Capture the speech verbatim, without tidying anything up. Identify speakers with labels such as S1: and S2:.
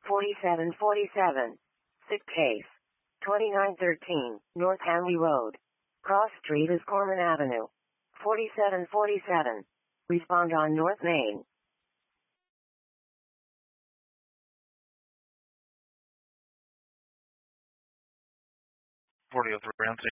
S1: forty-seven forty-seven. Sick case. twenty-nine thirteen, North Hanley Road. Cross Street is Corman Avenue. forty-seven forty-seven. Respond on North Main.
S2: forty oh three,